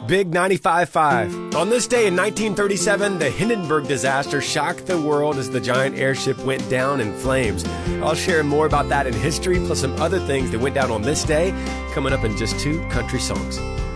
Big 95.5. On this day in 1937, the Hindenburg disaster shocked the world as the giant airship went down in flames. I'll share more about that in history, plus some other things that went down on this day, coming up in just 2 country songs.